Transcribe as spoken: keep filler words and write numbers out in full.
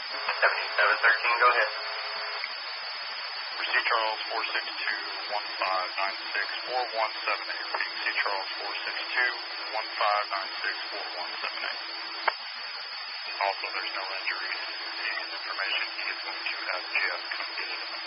seventy-seven thirteen, go ahead. C. Charles four six two, one five nine six, four one seven eight. C. Charles four six two, one five nine six, four one seven eight. Also, there's no injuries. His information, he is going to have Jeff come get it.